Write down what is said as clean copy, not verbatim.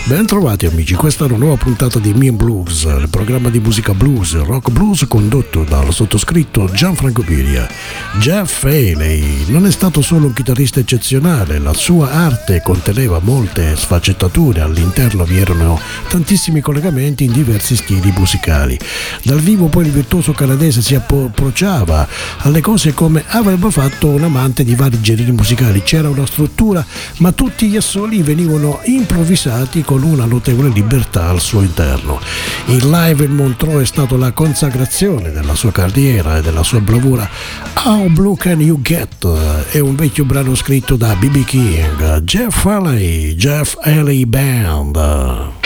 Ben trovati amici, questa è una nuova puntata di Me and Blues, il programma di musica blues, rock blues condotto dal sottoscritto Gianfranco Piria. Jeff Haley non è stato solo un chitarrista eccezionale, la sua arte conteneva molte sfaccettature, all'interno vi erano tantissimi collegamenti in diversi stili musicali. Dal vivo poi il virtuoso canadese si approcciava alle cose come avrebbe fatto un amante di vari generi musicali, c'era una struttura ma tutti gli assoli venivano improvvisati con una notevole libertà al suo interno. Il live in Montreux è stato la consacrazione della sua carriera e della sua bravura. How Blue Can You Get è un vecchio brano scritto da B.B. King, Jeff Haley Band.